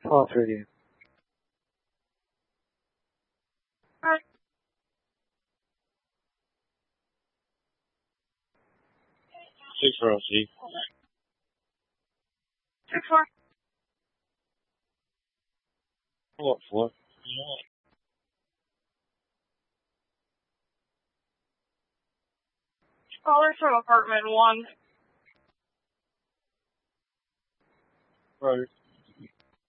Call 30. Alright. 640. 6-4. What for? Caller from apartment 1. Right.